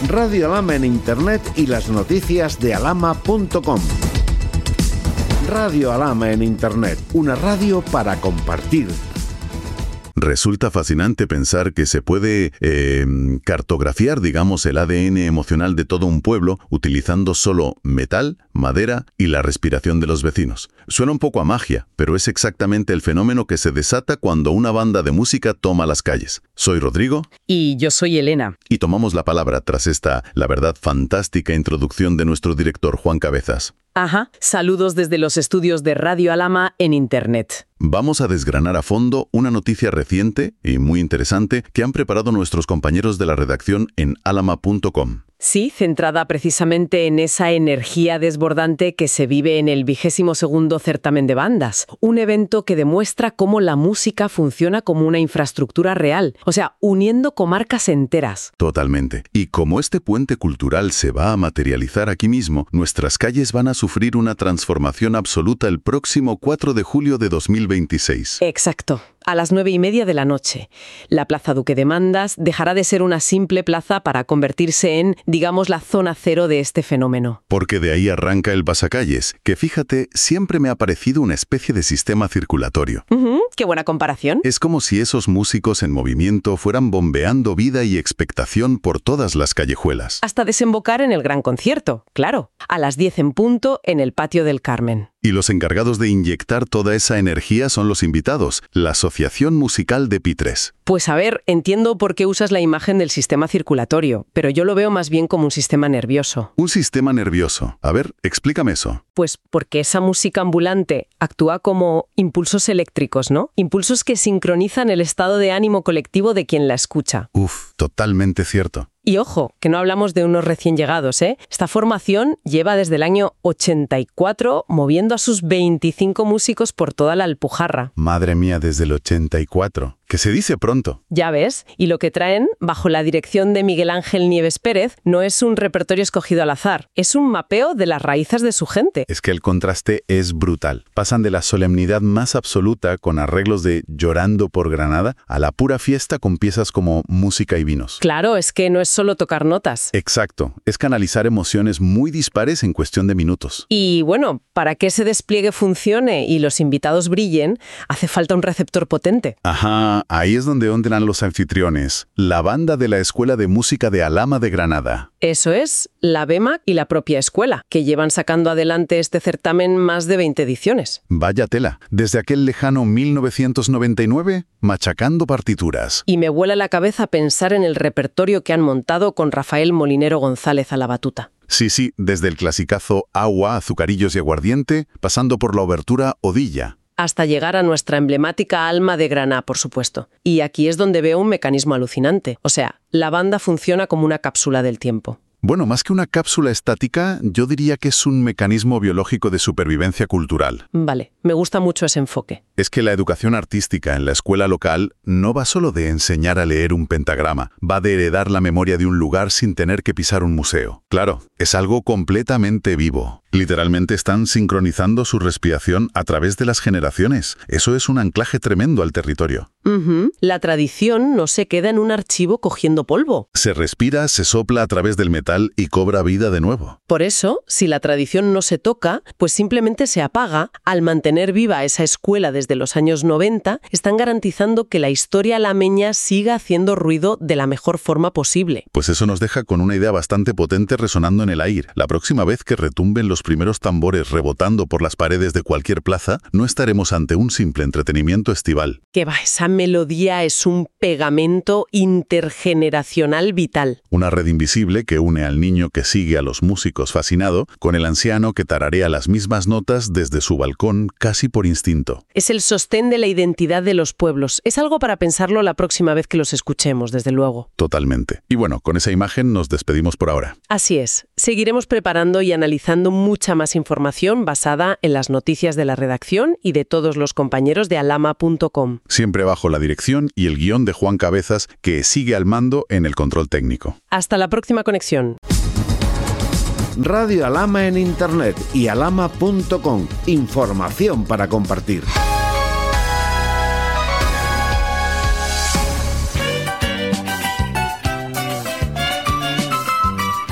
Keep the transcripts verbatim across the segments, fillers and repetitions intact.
Radio Alhama en Internet y las noticias de alhama punto com. Radio Alhama en Internet, una radio para compartir. Resulta fascinante pensar que se puede eh, cartografiar, digamos, el A D N emocional de todo un pueblo utilizando solo metal, madera y la respiración de los vecinos. Suena un poco a magia, pero es exactamente el fenómeno que se desata cuando una banda de música toma las calles. Soy Rodrigo. Y yo soy Elena. Y tomamos la palabra tras esta, la verdad, fantástica introducción de nuestro director Juan Cabezas. Ajá, saludos desde los estudios de Radio Alhama en Internet. Vamos a desgranar a fondo una noticia reciente y muy interesante que han preparado nuestros compañeros de la redacción en alhama punto com. Sí, centrada precisamente en esa energía desbordante que se vive en el vigésimo segundo certamen de bandas. Un evento que demuestra cómo la música funciona como una infraestructura real, o sea, uniendo comarcas enteras. Totalmente. Y como este puente cultural se va a materializar aquí mismo, nuestras calles van a sufrir una transformación absoluta el próximo cuatro de julio de dos mil veintiséis. Exacto. A las nueve y media de la noche. La Plaza Duque de Mandas dejará de ser una simple plaza para convertirse en, digamos, la zona cero de este fenómeno. Porque de ahí arranca el pasacalles, que fíjate, siempre me ha parecido una especie de sistema circulatorio. Uh-huh, ¡qué buena comparación! Es como si esos músicos en movimiento fueran bombeando vida y expectación por todas las callejuelas. Hasta desembocar en el gran concierto, claro. A las diez en punto en el Patio del Carmen. Y los encargados de inyectar toda esa energía son los invitados, la Asociación Musical de Pitres. Pues a ver, entiendo por qué usas la imagen del sistema circulatorio, pero yo lo veo más bien como un sistema nervioso. Un sistema nervioso. A ver, explícame eso. Pues porque esa música ambulante actúa como impulsos eléctricos, ¿no? Impulsos que sincronizan el estado de ánimo colectivo de quien la escucha. Uf, totalmente cierto. Y ojo, que no hablamos de unos recién llegados, ¿eh? Esta formación lleva desde el año ochenta y cuatro moviendo a sus veinticinco músicos por toda la Alpujarra. Madre mía, desde el ochenta y cuatro. Que se dice pronto. Ya ves, y lo que traen, bajo la dirección de Miguel Ángel Nieves Pérez, no es un repertorio escogido al azar, es un mapeo de las raíces de su gente. Es que el contraste es brutal. Pasan de la solemnidad más absoluta, con arreglos de Llorando por Granada, a la pura fiesta con piezas como Música y Vinos. Claro, es que no es solo tocar notas. Exacto, es canalizar emociones muy dispares en cuestión de minutos. Y bueno, para que ese despliegue funcione y los invitados brillen, hace falta un receptor potente. Ajá. Ahí es donde entran los anfitriones, la banda de la Escuela de Música de Alhama de Granada. Eso es, la B E M A C y la propia escuela, que llevan sacando adelante este certamen más de veinte ediciones. Vaya tela, desde aquel lejano mil novecientos noventa y nueve, machacando partituras. Y me vuela la cabeza pensar en el repertorio que han montado con Rafael Molinero González a la batuta. Sí, sí, desde el clasicazo Agua, Azucarillos y Aguardiente, pasando por la obertura Odilla. Hasta llegar a nuestra emblemática Alma de Granada, por supuesto. Y aquí es donde veo un mecanismo alucinante. O sea, la banda funciona como una cápsula del tiempo. Bueno, más que una cápsula estática, yo diría que es un mecanismo biológico de supervivencia cultural. Vale, me gusta mucho ese enfoque. Es que la educación artística en la escuela local no va solo de enseñar a leer un pentagrama, va de heredar la memoria de un lugar sin tener que pisar un museo. Claro, es algo completamente vivo. Literalmente están sincronizando su respiración a través de las generaciones. Eso es un anclaje tremendo al territorio. Uh-huh. La tradición no se queda en un archivo cogiendo polvo. Se respira, se sopla a través del metal y cobra vida de nuevo. Por eso, si la tradición no se toca, pues simplemente se apaga. Al mantener viva esa escuela desde los años noventa, están garantizando que la historia alameña siga haciendo ruido de la mejor forma posible. Pues eso nos deja con una idea bastante potente resonando en el aire. La próxima vez que retumben los primeros tambores rebotando por las paredes de cualquier plaza, no estaremos ante un simple entretenimiento estival. Que va, esa melodía es un pegamento intergeneracional vital. Una red invisible que une al niño que sigue a los músicos fascinado con el anciano que tararea las mismas notas desde su balcón casi por instinto. Es el sostén de la identidad de los pueblos. Es algo para pensarlo la próxima vez que los escuchemos, desde luego. Totalmente. Y bueno, con esa imagen nos despedimos por ahora. Así es. Seguiremos preparando y analizando mucha más información basada en las noticias de la redacción y de todos los compañeros de alhama punto com. Siempre bajo la dirección y el guión de Juan Cabezas, que sigue al mando en el control técnico. Hasta la próxima conexión. Radio Alhama en Internet y alhama punto com. Información para compartir.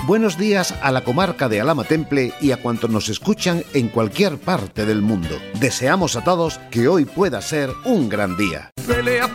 Buenos días a la comarca de Alhama Temple y a cuantos nos escuchan en cualquier parte del mundo. Deseamos a todos que hoy pueda ser un gran día. Pelea